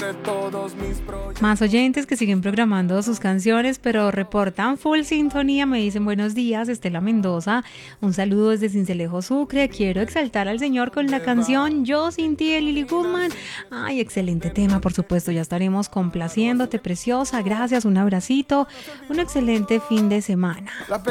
Más oyentes que siguen programando sus canciones, pero reportan full sintonía. Me dicen buenos días, Estela Mendoza. Un saludo desde Sincelejo, Sucre. Quiero exaltar al Señor con la canción Yo sin ti de Lily Goodman. Ay, excelente tema, por supuesto. Ya estaremos complaciéndote, preciosa. Gracias, un abracito. Un excelente fin de semana.